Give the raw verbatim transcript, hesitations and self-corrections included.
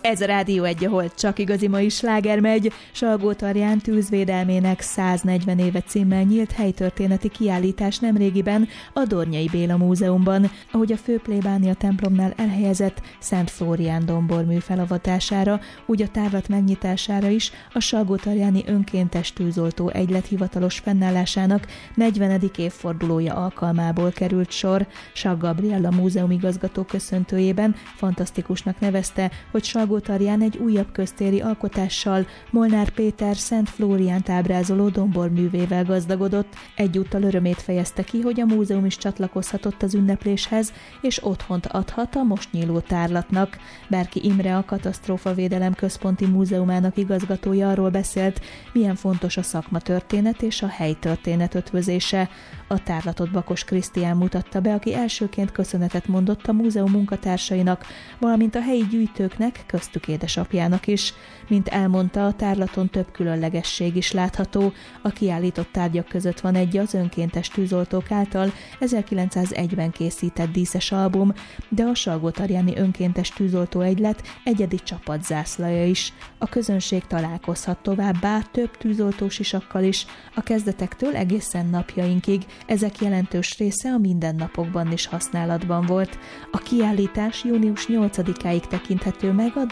Ez a Rádió Egy, ahol csak igazi mai sláger megy. Salgótarján tűzvédelmének száznegyven éve címmel nyílt helytörténeti kiállítás nemrégiben a Dornyai Béla Múzeumban, ahogy a főplébánia templomnál elhelyezett Szent Flórián dombormű felavatására, úgy a tárlat megnyitására is a Salgótarjáni Önkéntes Tűzoltó Egylet hivatalos fennállásának negyvenedik évfordulója alkalmából került sor. Sak Gabriella múzeumigazgató köszöntőjében fantasztikusnak nevezte, hogy Salgótarján egy újabb köztéri alkotással, Molnár Péter Szent Flóriánt ábrázoló domborművével gazdagodott. Egyúttal örömét fejezte ki, hogy a múzeum is csatlakozhatott az ünnepléshez, és otthont adhat a most nyíló tárlatnak. Berki Imre, a Katasztrófavédelem Központi Múzeumának igazgatója arról beszélt, milyen fontos a szakmatörténet és a helytörténet ötvözése. A tárlatot Bakos Krisztián mutatta be, aki elsőként köszönetet mondott a múzeum munkatársainak, valamint a helyi gyűjtőknek, köztük édesapjának is. Mint elmondta, a tárlaton több különlegesség is látható. A kiállított tárgyak között van egy az önkéntes tűzoltók által ezerkilencszázegyben készített díszes album, de a Salgótarjáni Önkéntes Tűzoltó Egylet egyedi csapatzászlaja is. A közönség találkozhat továbbá több tűzoltósisakkal is, a kezdetektől egészen napjainkig. Ezek jelentős része a mindennapokban is használatban volt. A kiállítás június nyolcadikáig tekinthető meg a